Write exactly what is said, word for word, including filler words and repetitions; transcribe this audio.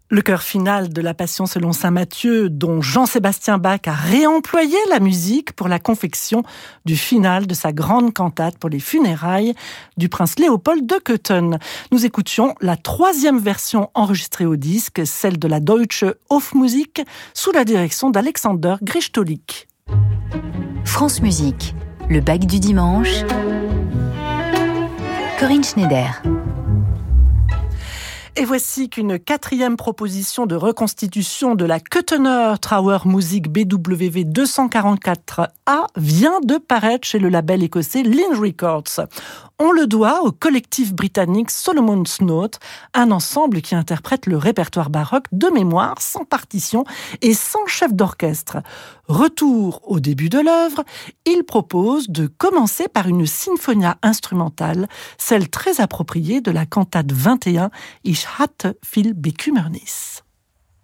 Le chœur final de la Passion selon saint Matthieu, dont Jean-Sébastien Bach a réemployé la musique pour la confection du final de sa grande cantate pour les funérailles du prince Léopold de Cothen. Nous écoutions la troisième version enregistrée au disque, celle de la Deutsche Hofmusik, sous la direction d'Alexander Gristolik. France Musique, le Bach du dimanche. Corinne Schneider. Et voici qu'une quatrième proposition de reconstitution de la Cottener Trauer Musik B W V deux cent quarante-quatre A vient de paraître chez le label écossais Lynn Records. On le doit au collectif britannique Solomon's Note, un ensemble qui interprète le répertoire baroque de mémoire, sans partition et sans chef d'orchestre. Retour au début de l'œuvre, il propose de commencer par une sinfonia instrumentale, celle très appropriée de la cantate vingt et un Ich hatte viel Bekümmernis.